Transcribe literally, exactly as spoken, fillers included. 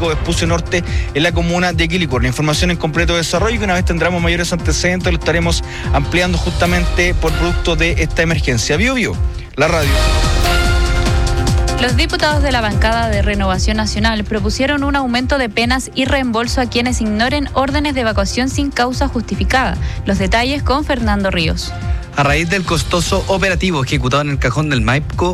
Médico Vespucio Norte en la comuna de Quilicura. La información en completo desarrollo, que una vez tendremos mayores antecedentes lo estaremos ampliando justamente por producto de esta emergencia. Bio Bio, la radio. Los diputados de la bancada de Renovación Nacional propusieron un aumento de penas y reembolso a quienes ignoren órdenes de evacuación sin causa justificada. Los detalles con Fernando Ríos. A raíz del costoso operativo ejecutado en el Cajón del Maipo,